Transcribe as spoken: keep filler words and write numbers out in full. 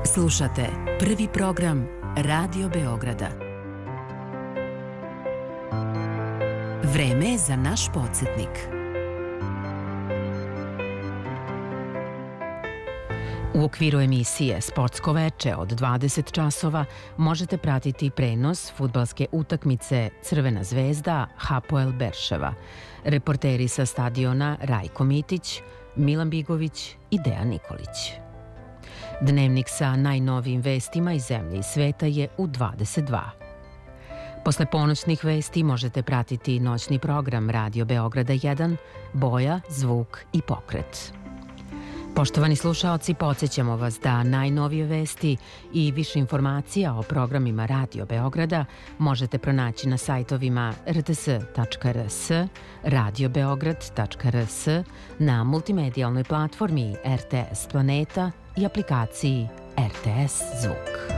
Slušate prvi program Radio Beograda. Vreme je za naš podsjetnik. U okviru emisije Sportsko veče od dvadeset časova možete pratiti prenos fudbalske utakmice Crvena zvezda Hapoel Berševa. Reporteri sa stadiona Rajko Mitić, Milan Bigović i Dejan Nikolić. Dnevnik sa najnovijim vestima iz zemlje i sveta je u dvadeset dva. Posle ponoćnih vesti možete pratiti noćni program Radio Beograda jedan, Boja, zvuk i pokret. Poštovani slušaoci, podsjećamo vas da najnovije vesti i više informacija o programima Radio Beograda možete pronaći na sajtovima r t s tačka r s, radio beograd tačka r s, na multimedijalnoj platformi R T S Planeta i aplikaciji R T S Zvuk.